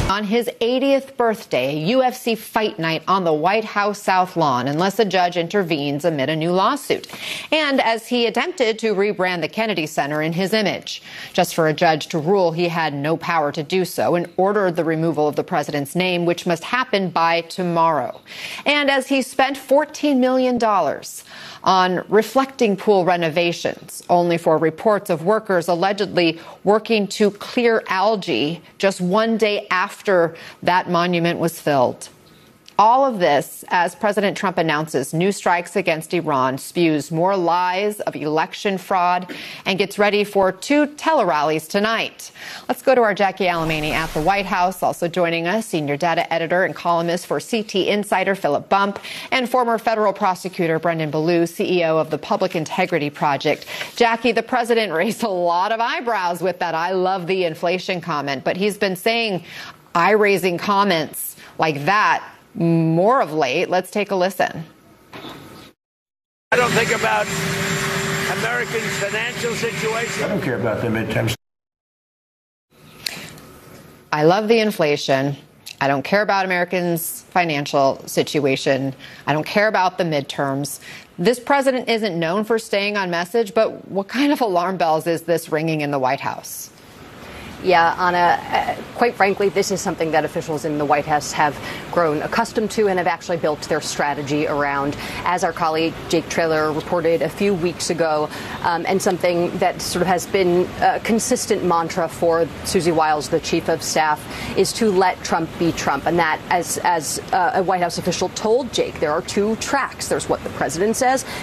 On his 80th birthday, a UFC fight night on the White House South Lawn, unless a judge intervenes amid a new lawsuit. And as he attempted to rebrand the Kennedy Center in his image, just for a judge to rule he had no power to do so and ordered the removal of the president's name, which must happen by tomorrow. And as he spent $14 million on reflecting pool renovations, only for reports of workers allegedly working to clear algae just one day after that monument was filled. All of this as President Trump announces new strikes against Iran, spews more lies of election fraud, and gets ready for 2 tele-rallies tonight. Let's go to our Jackie Alemany at the White House. Also joining us, senior data editor and columnist for CT Insider, Philip Bump, and former federal prosecutor Brendan Ballou, CEO of the Public Integrity Project. Jackie, the president raised a lot of eyebrows with that "I love the inflation" comment, but he's been saying eye-raising comments like that more of late. Let's take a listen. I don't think about Americans' financial situation. I don't care about the midterms. I love the inflation. I don't care about Americans' financial situation. I don't care about the midterms. This president isn't known for staying on message, but what kind of alarm bells is this ringing in the White House? Yeah, Anna, quite frankly, this is something that officials in the White House have grown accustomed to and have actually built their strategy around, as our colleague Jake Traylor reported a few weeks ago, and something that sort of has been a consistent mantra for Susie Wiles, the chief of staff, is to let Trump be Trump. And that, as a White House official told Jake, there are 2 tracks. There's what the president says,